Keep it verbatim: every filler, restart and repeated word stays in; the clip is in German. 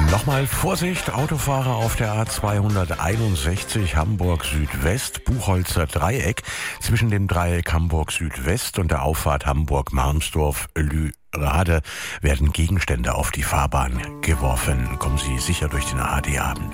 Nochmal Vorsicht, Autofahrer auf der A zweihunderteinundsechzig Hamburg Südwest, Buchholzer Dreieck. Zwischen dem Dreieck Hamburg Südwest und der Auffahrt Hamburg-Marmsdorf-Lührade werden Gegenstände auf die Fahrbahn geworfen. Kommen Sie sicher durch den A D Abend.